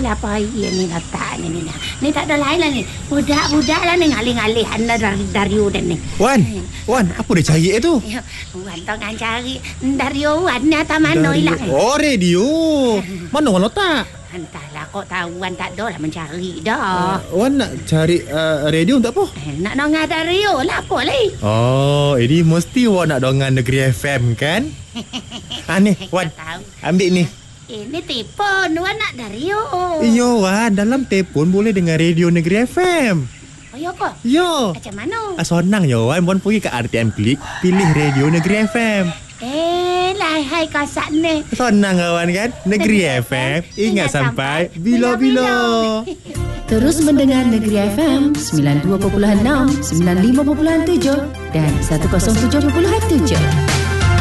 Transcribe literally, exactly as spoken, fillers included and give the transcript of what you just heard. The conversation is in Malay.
lah apa ya ni letak ni ni. Ni tak ada lain lah ni. Budak-budak lah ni ngalih-ngalih anda dari Dario dan ni. Wan, Wan, apa dia cari tu? Ya, Wan tengah cari Dario Wan ni atas mana hilang. Oh, radio. Mana Wan letak? Entahlah kok tahu Wan tak ada lah mencari dah. Uh, Wan nak cari uh, radio untuk apa? Eh, nak dengar Dario lah apa lagi. Oh, ini mesti Wan nak dengar Negeri F M kan? Ah ni, Wan. Ambil ni. Ini telefon Wan nak Dario. Iya Wan, dalam telefon boleh dengar radio Negeri F M. Oh ya ke? Ya. Macam mana? Ah, senang ya Wan. Wan pergi ke R T M Klik, pilih radio Negeri F M. Eh, lah hai kasak ni. Senang kawan kan? Negeri F M, ingat sampai bila-bila. Terus mendengar Negeri F M sembilan puluh dua perpuluhan enam, sembilan puluh lima perpuluhan tujuh dan seratus tujuh perpuluhan tujuh.